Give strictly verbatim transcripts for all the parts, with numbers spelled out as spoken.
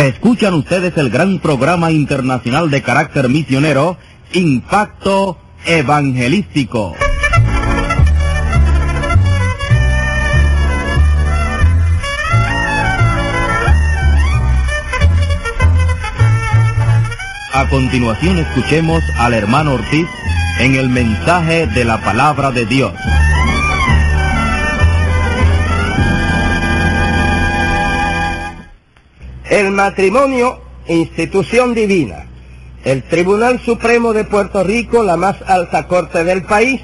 Escuchan ustedes el gran programa internacional de carácter misionero, Impacto Evangelístico. A continuación escuchemos al hermano Ortiz en el mensaje de la palabra de Dios. El matrimonio, institución divina. El Tribunal Supremo de Puerto Rico, la más alta corte del país,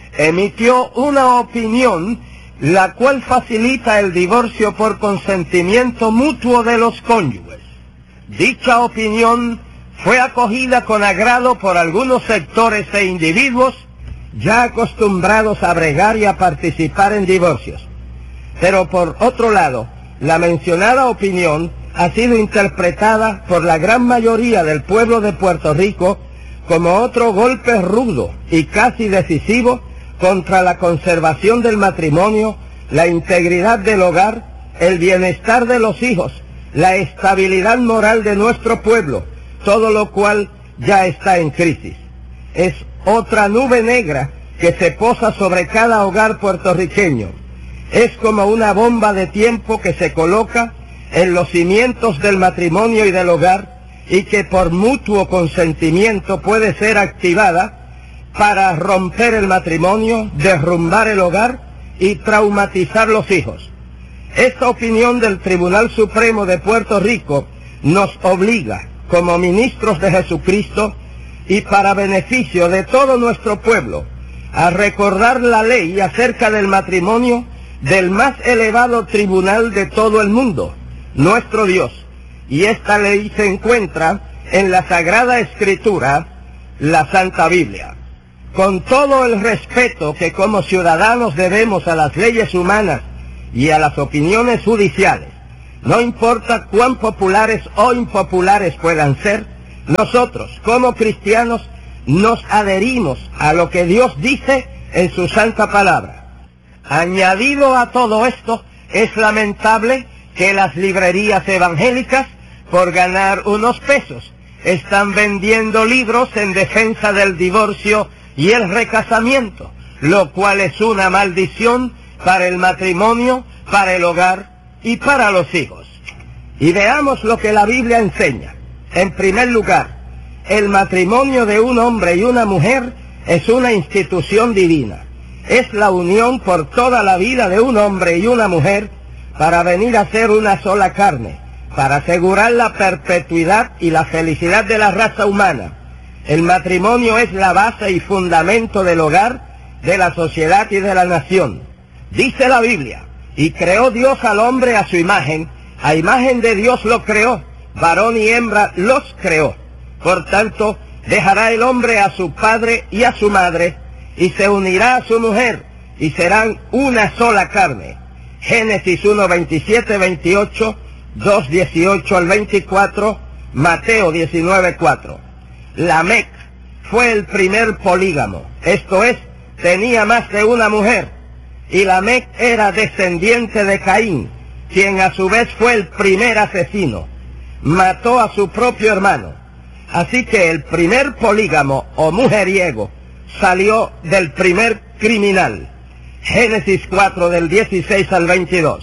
emitió una opinión la cual facilita el divorcio por consentimiento mutuo de los cónyuges. Dicha opinión fue acogida con agrado por algunos sectores e individuos ya acostumbrados a bregar y a participar en divorcios. Pero por otro lado, la mencionada opinión ha sido interpretada por la gran mayoría del pueblo de Puerto Rico como otro golpe rudo y casi decisivo contra la conservación del matrimonio, la integridad del hogar, el bienestar de los hijos, la estabilidad moral de nuestro pueblo, todo lo cual ya está en crisis. Es otra nube negra que se posa sobre cada hogar puertorriqueño. Es como una bomba de tiempo que se coloca en los cimientos del matrimonio y del hogar y que por mutuo consentimiento puede ser activada para romper el matrimonio, derrumbar el hogar y traumatizar los hijos. Esta opinión del Tribunal Supremo de Puerto Rico nos obliga, como ministros de Jesucristo y para beneficio de todo nuestro pueblo, a recordar la ley acerca del matrimonio del más elevado tribunal de todo el mundo, nuestro Dios. Y esta ley se encuentra en la Sagrada Escritura, la Santa Biblia. Con todo el respeto que como ciudadanos debemos a las leyes humanas y a las opiniones judiciales, no importa cuán populares o impopulares puedan ser, nosotros como cristianos nos adherimos a lo que Dios dice en su santa palabra. Añadido a todo esto, es lamentable que las librerías evangélicas, por ganar unos pesos, están vendiendo libros en defensa del divorcio y el recasamiento, lo cual es una maldición para el matrimonio, para el hogar y para los hijos. Y veamos lo que la Biblia enseña. En primer lugar, el matrimonio de un hombre y una mujer es una institución divina. Es la unión por toda la vida de un hombre y una mujer para venir a ser una sola carne, para asegurar la perpetuidad y la felicidad de la raza humana. El matrimonio es la base y fundamento del hogar, de la sociedad y de la nación. Dice la Biblia: y creó Dios al hombre a su imagen, a imagen de Dios lo creó, varón y hembra los creó. Por tanto, dejará el hombre a su padre y a su madre, y se unirá a su mujer, y serán una sola carne. Génesis uno, veintisiete, veintiocho, dos, dieciocho al veinticuatro, Mateo diecinueve, cuatro. Lamec fue el primer polígamo, esto es, tenía más de una mujer, y Lamec era descendiente de Caín, quien a su vez fue el primer asesino, mató a su propio hermano. Así que el primer polígamo o mujeriego salió del primer criminal. Génesis cuatro del dieciséis al veintidós.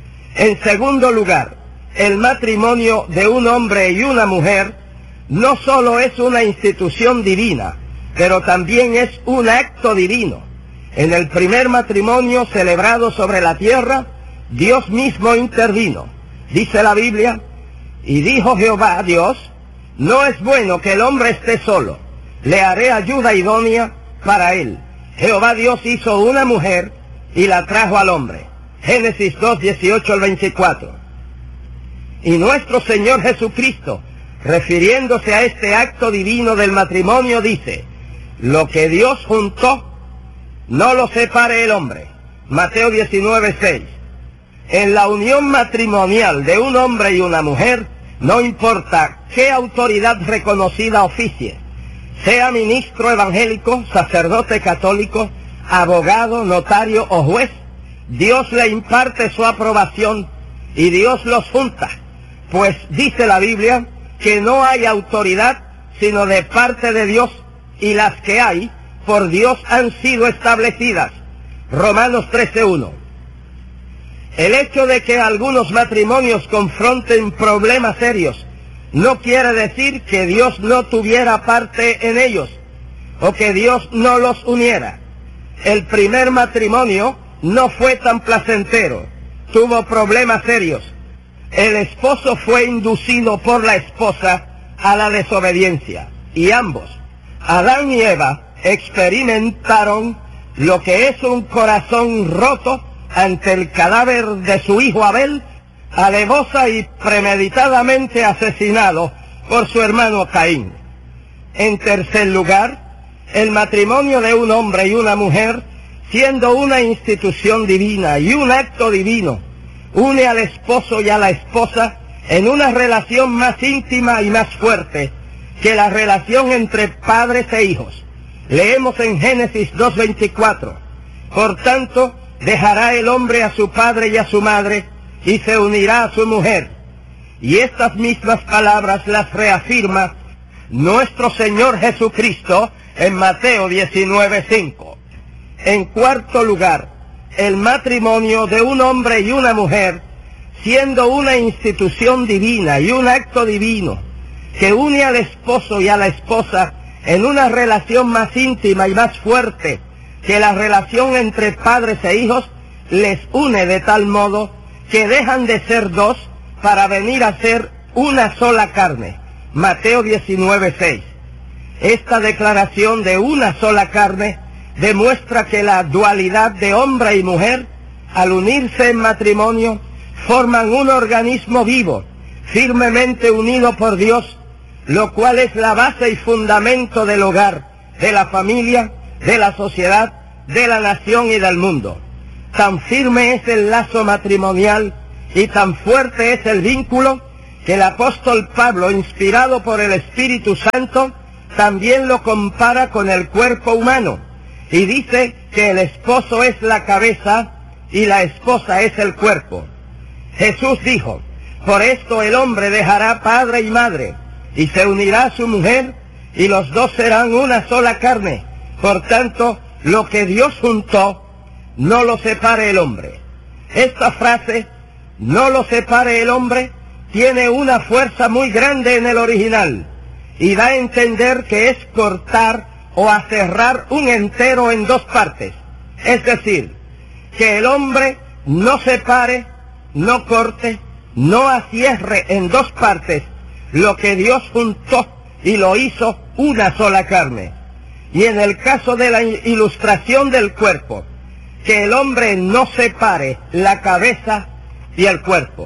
En segundo lugar, el matrimonio de un hombre y una mujer no solo es una institución divina, pero también es un acto divino. En el primer matrimonio celebrado sobre la tierra, Dios mismo intervino. Dice la Biblia: y dijo Jehová Dios, no es bueno que el hombre esté solo, le haré ayuda idónea para él. Jehová Dios hizo una mujer y la trajo al hombre. Génesis dos, dieciocho al veinticuatro. Y nuestro Señor Jesucristo, refiriéndose a este acto divino del matrimonio, dice: lo que Dios juntó, no lo separe el hombre. Mateo diecinueve, seis. En la unión matrimonial de un hombre y una mujer, no importa qué autoridad reconocida oficie, sea ministro evangélico, sacerdote católico, abogado, notario o juez, Dios le imparte su aprobación y Dios los junta, pues dice la Biblia que no hay autoridad sino de parte de Dios, y las que hay por Dios han sido establecidas. Romanos trece uno. El hecho de que algunos matrimonios confronten problemas serios no quiere decir que Dios no tuviera parte en ellos o que Dios no los uniera. El primer matrimonio no fue tan placentero, tuvo problemas serios. El esposo fue inducido por la esposa a la desobediencia, y ambos, Adán y Eva, experimentaron lo que es un corazón roto ante el cadáver de su hijo Abel, alevosa y premeditadamente asesinado por su hermano Caín. En tercer lugar, el matrimonio de un hombre y una mujer, siendo una institución divina y un acto divino, une al esposo y a la esposa en una relación más íntima y más fuerte que la relación entre padres e hijos. Leemos en Génesis dos veinticuatro, por tanto, dejará el hombre a su padre y a su madre, y se unirá a su mujer. Y estas mismas palabras las reafirma nuestro Señor Jesucristo en Mateo diecinueve cinco. En cuarto lugar, el matrimonio de un hombre y una mujer, siendo una institución divina y un acto divino, que une al esposo y a la esposa en una relación más íntima y más fuerte que la relación entre padres e hijos, les une de tal modo que dejan de ser dos para venir a ser una sola carne. Mateo diecinueve seis. Esta declaración de una sola carne demuestra que la dualidad de hombre y mujer, al unirse en matrimonio, forman un organismo vivo, firmemente unido por Dios, lo cual es la base y fundamento del hogar, de la familia, de la sociedad, de la nación y del mundo. Tan firme es el lazo matrimonial y tan fuerte es el vínculo que el apóstol Pablo, inspirado por el Espíritu Santo, también lo compara con el cuerpo humano y dice que el esposo es la cabeza y la esposa es el cuerpo. Jesús dijo, por esto el hombre dejará padre y madre y se unirá a su mujer y los dos serán una sola carne. Por tanto, lo que Dios juntó, no lo separe el hombre. Esta frase, no lo separe el hombre, tiene una fuerza muy grande en el original y da a entender que es cortar o aserrar un entero en dos partes. Es decir, que el hombre no separe, no corte, no acierre en dos partes lo que Dios juntó y lo hizo una sola carne. Y en el caso de la ilustración del cuerpo, que el hombre no separe la cabeza y el cuerpo.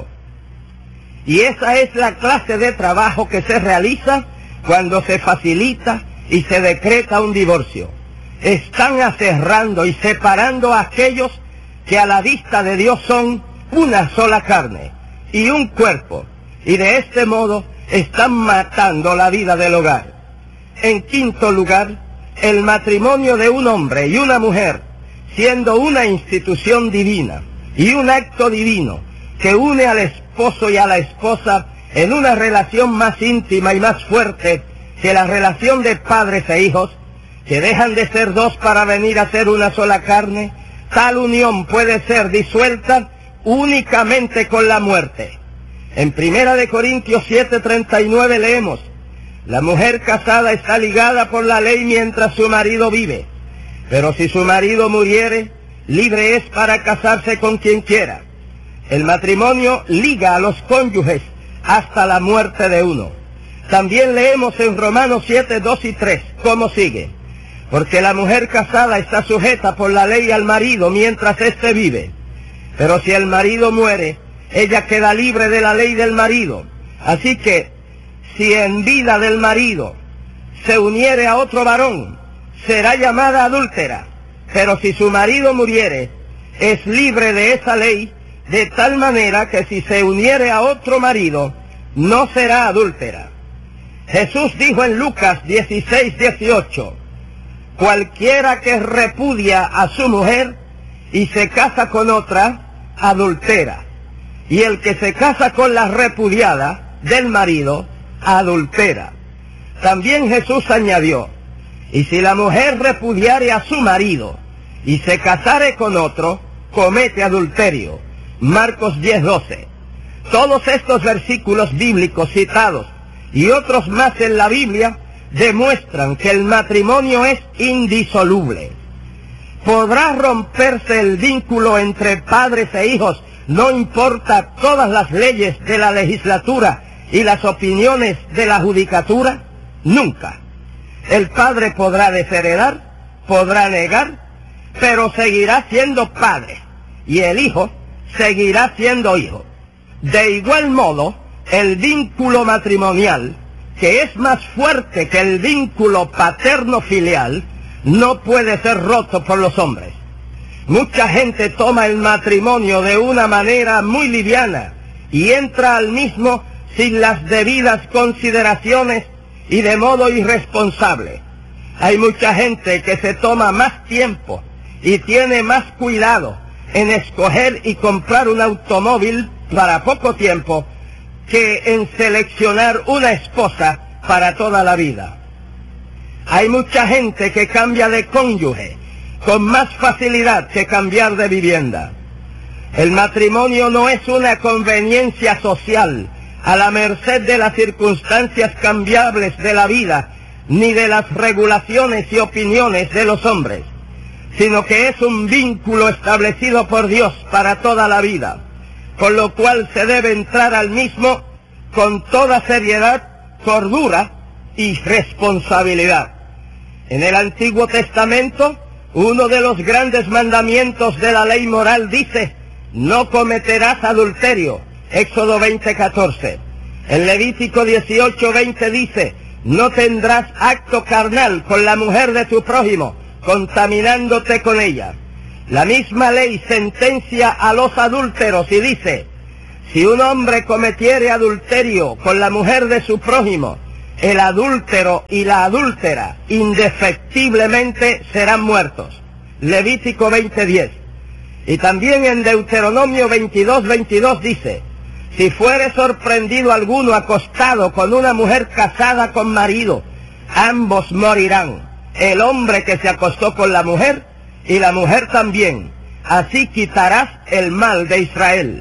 Y esa es la clase de trabajo que se realiza cuando se facilita y se decreta un divorcio. Están aserrando y separando a aquellos que a la vista de Dios son una sola carne y un cuerpo, y de este modo están matando la vida del hogar. En quinto lugar, el matrimonio de un hombre y una mujer, siendo una institución divina y un acto divino que une al esposo y a la esposa en una relación más íntima y más fuerte que la relación de padres e hijos, que dejan de ser dos para venir a ser una sola carne, tal unión puede ser disuelta únicamente con la muerte. En Primera de Corintios siete treinta y nueve leemos, la mujer casada está ligada por la ley mientras su marido vive, pero si su marido muriere, libre es para casarse con quien quiera. El matrimonio liga a los cónyuges hasta la muerte de uno. También leemos en Romanos siete, dos y tres, ¿cómo sigue? Porque la mujer casada está sujeta por la ley al marido mientras éste vive. Pero si el marido muere, ella queda libre de la ley del marido. Así que, si en vida del marido se uniere a otro varón, será llamada adúltera. Pero si su marido muriere, es libre de esa ley, de tal manera que si se uniere a otro marido, no será adúltera. Jesús dijo en Lucas dieciséis, dieciocho, cualquiera que repudia a su mujer y se casa con otra, adultera. Y el que se casa con la repudiada, del marido, adultera. También Jesús añadió, y si la mujer repudiare a su marido y se casare con otro, comete adulterio. Marcos diez doce. Todos estos versículos bíblicos citados y otros más en la Biblia demuestran que el matrimonio es indisoluble. Podrá romperse el vínculo entre padres e hijos, no importa todas las leyes de la legislatura y las opiniones de la judicatura. Nunca. El padre podrá desheredar, podrá negar, pero seguirá siendo padre, y el hijo seguirá siendo hijo. De igual modo, el vínculo matrimonial, que es más fuerte que el vínculo paterno-filial, no puede ser roto por los hombres. Mucha gente toma el matrimonio de una manera muy liviana y entra al mismo sin las debidas consideraciones y de modo irresponsable. Hay mucha gente que se toma más tiempo y tiene más cuidado en escoger y comprar un automóvil para poco tiempo que en seleccionar una esposa para toda la vida. Hay mucha gente que cambia de cónyuge con más facilidad que cambiar de vivienda. El matrimonio no es una conveniencia social a la merced de las circunstancias cambiables de la vida, ni de las regulaciones y opiniones de los hombres, sino que es un vínculo establecido por Dios para toda la vida, con lo cual se debe entrar al mismo con toda seriedad, cordura y responsabilidad. En el Antiguo Testamento, uno de los grandes mandamientos de la ley moral dice, no cometerás adulterio, Éxodo veinte catorce. En Levítico dieciocho veinte dice, no tendrás acto carnal con la mujer de tu prójimo, contaminándote con ella. La misma ley sentencia a los adúlteros y dice, si un hombre cometiere adulterio con la mujer de su prójimo, el adúltero y la adúltera indefectiblemente serán muertos. Levítico veinte diez. Y también en Deuteronomio veintidós veintidós dice, si fuere sorprendido alguno acostado con una mujer casada con marido, ambos morirán, el hombre que se acostó con la mujer y la mujer también. Así quitarás el mal de Israel.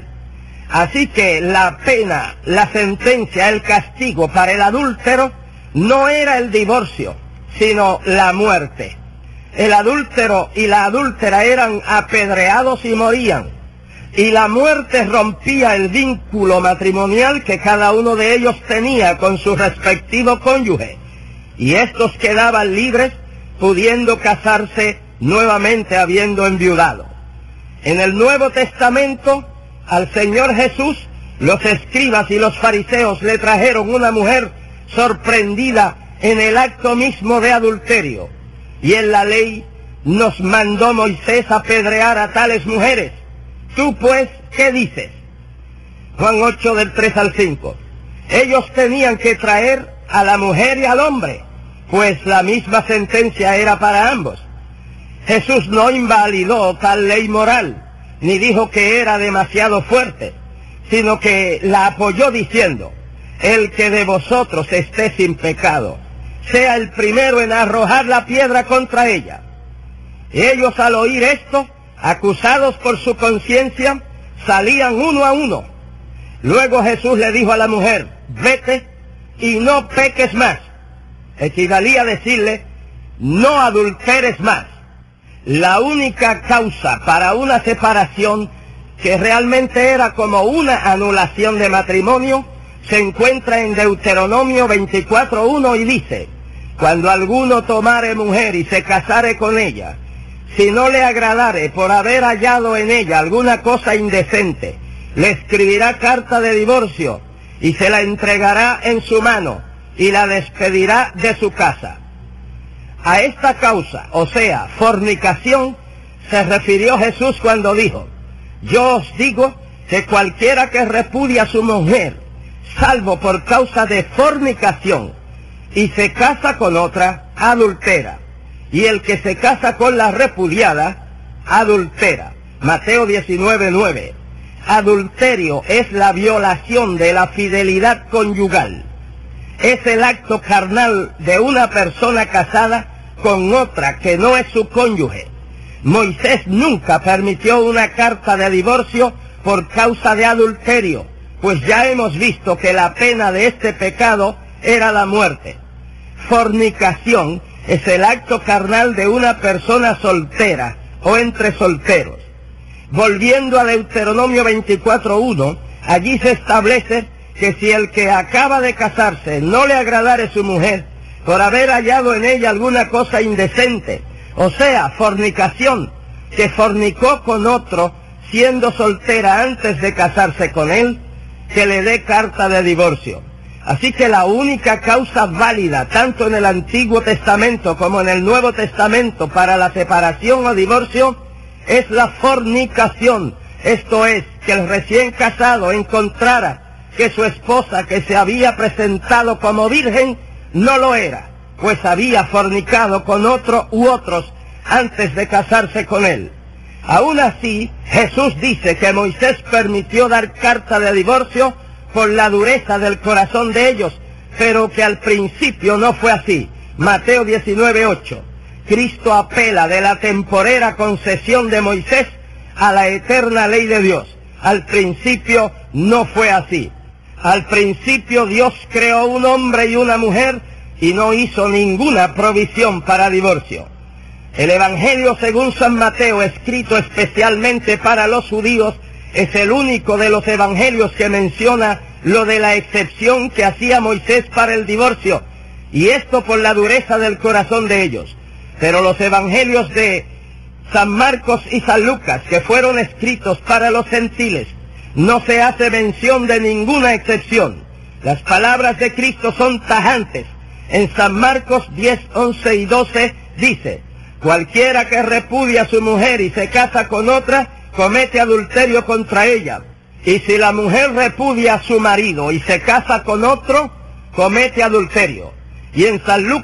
Así que la pena, la sentencia, el castigo para el adúltero no era el divorcio, sino la muerte. El adúltero y la adúltera eran apedreados y morían, y la muerte rompía el vínculo matrimonial que cada uno de ellos tenía con su respectivo cónyuge, y estos quedaban libres, pudiendo casarse nuevamente habiendo enviudado. En el Nuevo Testamento, al Señor Jesús, los escribas y los fariseos le trajeron una mujer sorprendida en el acto mismo de adulterio, y en la ley nos mandó Moisés apedrear a tales mujeres. Tú pues, ¿qué dices? Juan ocho del tres al cinco. Ellos tenían que traer a la mujer y al hombre, pues la misma sentencia era para ambos. Jesús no invalidó tal ley moral, ni dijo que era demasiado fuerte, sino que la apoyó diciendo, el que de vosotros esté sin pecado, sea el primero en arrojar la piedra contra ella. Ellos al oír esto, acusados por su conciencia, salían uno a uno. Luego Jesús le dijo a la mujer, vete y no peques más. Equivalía a decirle, no adulteres más. La única causa para una separación, que realmente era como una anulación de matrimonio, se encuentra en Deuteronomio veinticuatro uno y dice, cuando alguno tomare mujer y se casare con ella, si no le agradare por haber hallado en ella alguna cosa indecente, le escribirá carta de divorcio y se la entregará en su mano y la despedirá de su casa. A esta causa, o sea, fornicación, se refirió Jesús cuando dijo, yo os digo que cualquiera que repudia a su mujer, salvo por causa de fornicación, y se casa con otra, adultera, y el que se casa con la repudiada, adultera. Mateo diecinueve nueve. adulterio es la violación de la fidelidad conyugal. Es el acto carnal de una persona casada con otra que no es su cónyuge. Moisés nunca permitió una carta de divorcio por causa de adulterio, pues ya hemos visto que la pena de este pecado era la muerte. Fornicación es el acto carnal de una persona soltera o entre solteros. Volviendo a Deuteronomio veinticuatro uno, allí se establece que si el que acaba de casarse no le agradare su mujer por haber hallado en ella alguna cosa indecente, o sea, fornicación, que fornicó con otro siendo soltera antes de casarse con él, que le dé carta de divorcio. Así que la única causa válida, tanto en el Antiguo Testamento como en el Nuevo Testamento, para la separación o divorcio, es la fornicación. Esto es, que el recién casado encontrara que su esposa, que se había presentado como virgen, no lo era, pues había fornicado con otro u otros antes de casarse con él. Aún así, Jesús dice que Moisés permitió dar carta de divorcio por la dureza del corazón de ellos, pero que al principio no fue así. Mateo diecinueve ocho. Cristo apela de la temporera concesión de Moisés a la eterna ley de Dios. Al principio no fue así. Al principio Dios creó un hombre y una mujer y no hizo ninguna provisión para divorcio. El Evangelio según San Mateo, escrito especialmente para los judíos, es el único de los evangelios que menciona lo de la excepción que hacía Moisés para el divorcio, y esto por la dureza del corazón de ellos. Pero los evangelios de San Marcos y San Lucas, que fueron escritos para los gentiles, no se hace mención de ninguna excepción. Las palabras de Cristo son tajantes. En San Marcos diez, once y doce dice: cualquiera que repudia a su mujer y se casa con otra, comete adulterio contra ella. Y si la mujer repudia a su marido y se casa con otro, comete adulterio. Y en San Lucas